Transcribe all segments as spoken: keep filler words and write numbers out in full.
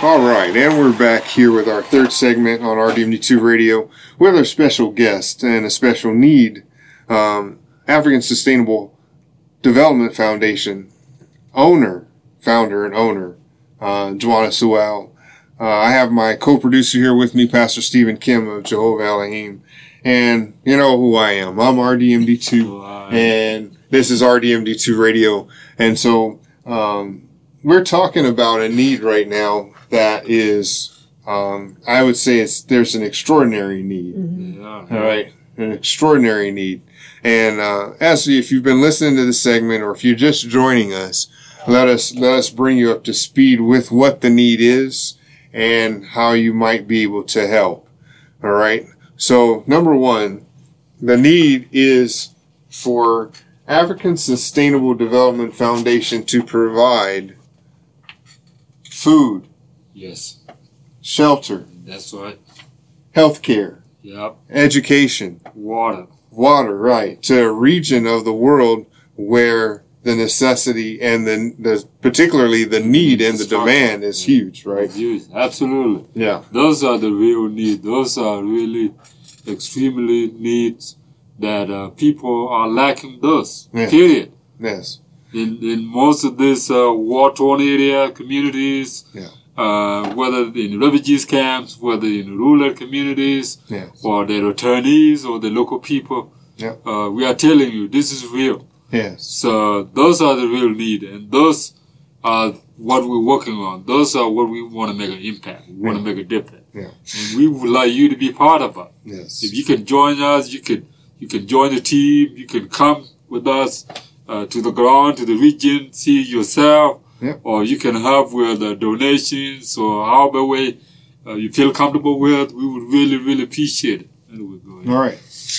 All right, and we're back here with our third segment on R D M D two Radio with our special guest and a special need, um, African Sustainable Development Foundation owner, founder and owner, uh, Joanna Sewell. Uh, I have my co-producer here with me, Pastor Stephen Kim of Jehovah Elohim. And you know who I am. I'm R D M D two, wow. And this is R D M D two Radio. And so um, we're talking about a need right now that is, um, I would say it's there's an extraordinary need. Mm-hmm. Yeah. All right, an extraordinary need. And uh, as if you've been listening to this segment, or if you're just joining us, let us let us bring you up to speed with what the need is and how you might be able to help. All right. So number one, the need is for African Sustainable Development Foundation to provide food. Yes. Shelter. That's right. Healthcare. Yep. Education. Water. Water, right. To a region of the world where the necessity and the, the particularly the need and the demand is huge, right? It's huge. Absolutely. Yeah. Those are the real needs. Those are really extremely needs that uh, people are lacking those. Yeah. Period. Yes. In in most of these uh, war-torn area communities, yeah. uh, whether in refugees camps, whether in rural communities, yes. or the returnees or the local people, yeah. uh, we are telling you this is real. Yes. So those are the real need, and those are what we're working on. Those are what we want to make an impact. We want yeah. to make a difference. Yeah. And we would like you to be part of it. Yes. If you can join us, you can you can join the team. You can come with us uh, to the ground, to the region, see yourself, yeah. or you can help with uh, donations or however way uh, you feel comfortable with. We would really, really appreciate it. Anyway, go ahead. All right.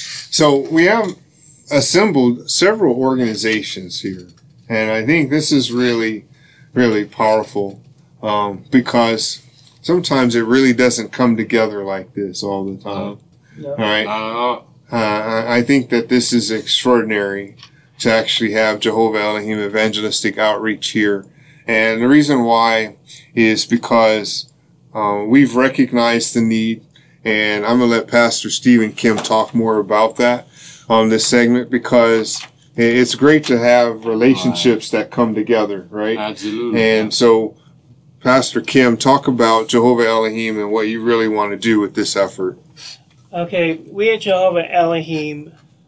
So we have assembled several organizations here, and I think this is really, really powerful um, because sometimes it really doesn't come together like this all the time. No. All right. Uh, Uh, I think that this is extraordinary to actually have Jehovah Elohim evangelistic outreach here. And the reason why is because uh, we've recognized the need, and I'm going to let Pastor Stephen Kim talk more about that on this segment, because it's great to have relationships that come together, right? Absolutely. And so, Pastor Kim, talk about Jehovah Elohim and what you really want to do with this effort. Okay, we at Jehovah Elohim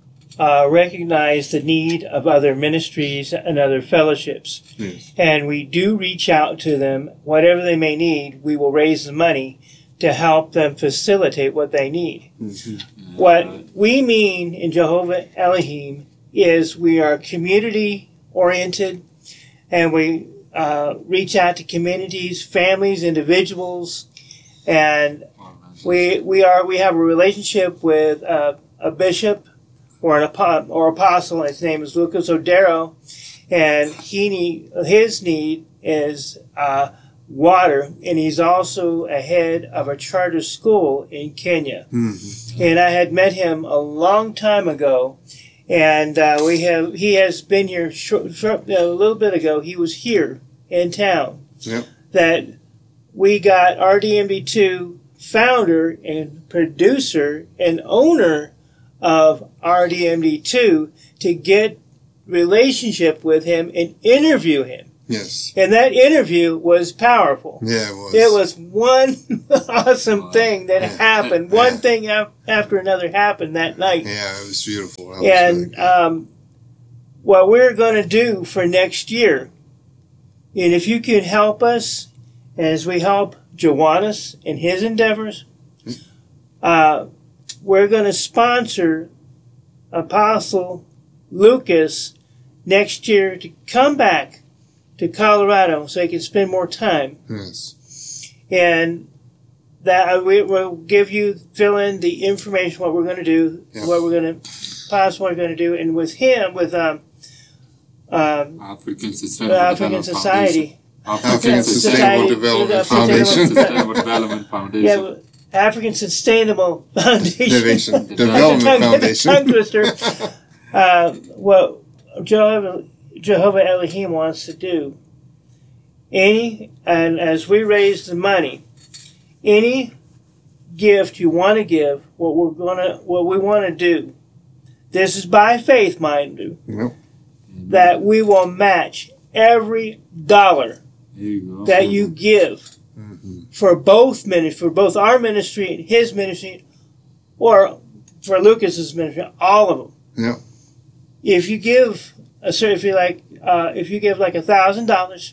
uh, recognize the need of other ministries and other fellowships. Yes. And we do reach out to them. Whatever they may need, we will raise the money to help them facilitate what they need. Mm-hmm. What we mean in Jehovah Elohim is we are community-oriented, and we uh, reach out to communities, families, individuals, and We we are we have a relationship with uh, a bishop or an apo- or apostle. His name is Lucas Odero, and he need, his need is uh, water, and he's also a head of a charter school in Kenya. Mm-hmm. And I had met him a long time ago, and uh, we have he has been here short, short, a little bit ago. He was here in town. Yep. That we got R D M D two. Founder and producer and owner of R D M D two to get relationship with him and interview him. Yes. And that interview was powerful. Yeah, it was. It was one awesome thing that happened. One yeah. thing after another happened that night. Yeah, it was beautiful. That and was really um, what we're going to do for next year, and if you can help us as we help Joannis in his endeavors, uh, we're going to sponsor Apostle Lucas next year to come back to Colorado so he can spend more time. Yes. And that we will give you, fill in the information, what we're going to do, yeah. what we're going to, possibly going to do, and with him, with um, um, African Sustainable African Society. African Sustainable Development Foundation. Sustainable Development Foundation. Yeah, African Sustainable Foundation. Development Foundation. Tongue twister. Uh, what Jehovah, Jehovah Elohim wants to do any, and as we raise the money, any gift you want to give, what we're gonna, what we want to do, this is by faith, mind you, Yep. that we will match every dollar There you go. that you give Mm-hmm. for both ministry, for both our ministry and his ministry, or for Lucas's ministry, all of them. Yeah. If you give a certain, if you like, uh, if you give like a thousand dollars,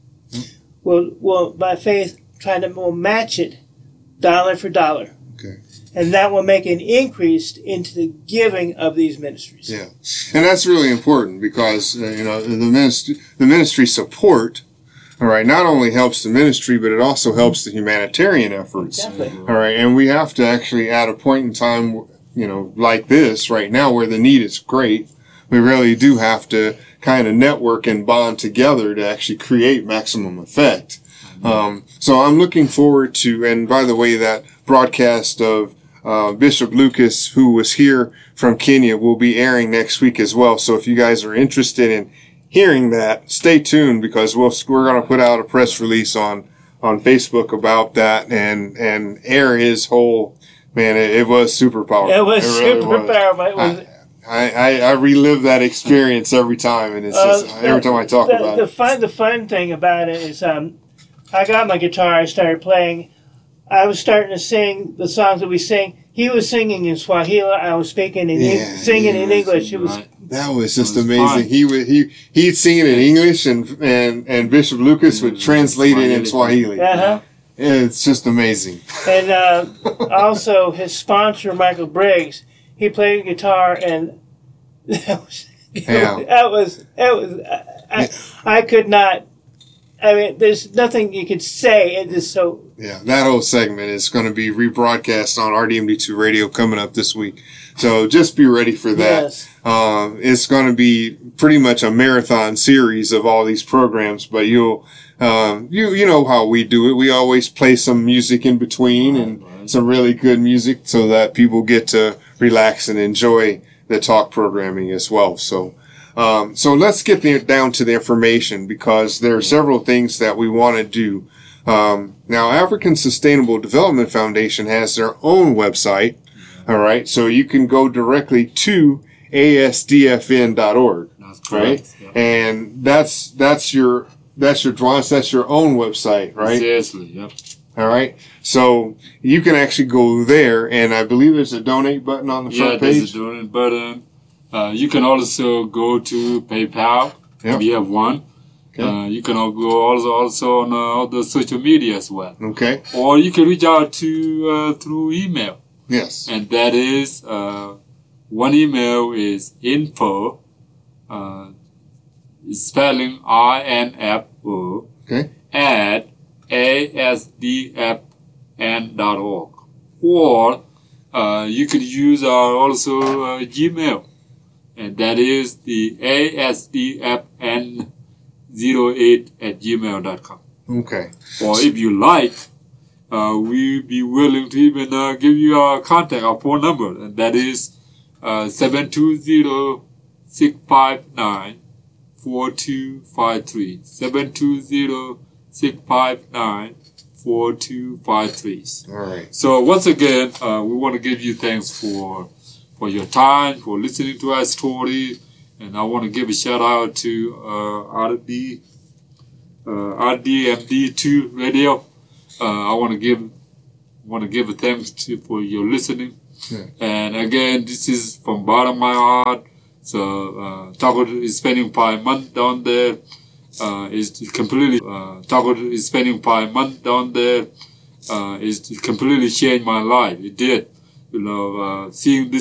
we'll, we'll by faith try to we'll match it dollar for dollar. Okay. And that will make an increase into the giving of these ministries. Yeah, and that's really important because uh, you know the ministry, the ministry support, all right, not only helps the ministry, but it also helps the humanitarian efforts. Exactly. All right, and we have to actually, at a point in time, you know, like this right now, where the need is great, we really do have to kind of network and bond together to actually create maximum effect. Um, so I'm looking forward to, and by the way, that broadcast of Uh, Bishop Lucas, who was here from Kenya, will be airing next week as well. So if you guys are interested in hearing that, stay tuned because we'll, we're going to put out a press release on, on Facebook about that and, and air his whole, man, it, it was super powerful. It was really super was. powerful. It was, I, I, I relive that experience every time, and it's just, Uh, every time I talk the, about the it. Fun, the fun thing about it is um, I got my guitar, I started playing. I was starting to sing the songs that we sing. He was singing in Swahili. I was speaking in Yeah, Eng- singing in yeah, English. It was right. That was just It was amazing. fun. He would he he'd sing it in English, and and and Bishop Lucas would Mm, translate it in Swahili. Swahili. uh-huh. It's just amazing. And uh, also his sponsor, Michael Briggs, he played guitar, and that was Yeah. that was that was I, I could not. I mean, there's nothing you could say. It is so. Yeah, that whole segment is going to be rebroadcast on R D M D two Radio coming up this week. So just be ready for that. Yes. Um, it's going to be pretty much a marathon series of all these programs, but you'll, um, you, you know how we do it. We always play some music in between and Right. some really good music so that people get to relax and enjoy the talk programming as well. So, um, so let's get the, down to the information because there are several things that we want to do. Um, now African Sustainable Development Foundation has their own website. All right. So you can go directly to A S D F N dot org. That's Right. correct. Yeah. And that's, that's your, that's your Dwans, that's your own website, right? Seriously, yep. All right. So you can actually go there and I believe there's a donate button on the Yeah, front there's page. a donate button. Uh, you can also go to PayPal. Yep. We have one. Okay. Uh, you can al- go also also on uh, all the social media as well, Okay. or you can reach out to uh, through email, Yes. and that is uh, one email is info, uh, spelling I N F O Okay. at A S D F N dot org, or uh, you could use our also uh, Gmail, and that is the A S D F N zero eight at gmail dot com. Okay. Or if you like, uh, we'll be willing to even uh, give you our contact, our phone number, and that is uh, seven two zero, six five nine, four two five three. seven two zero, six five nine, four two five three. All right. So once again, uh, we want to give you thanks for for your time, for listening to our story, and I want to give a shout out to uh, R D uh, R D M D two Radio. Uh, I want to give want to give a thanks to for your listening. Yeah. And again, this is from bottom of my heart. So uh, Taco is spending five months down there. Uh, is completely uh, Taco is spending five months down there. Uh, is completely changed my life. It did. You know, uh, seeing this.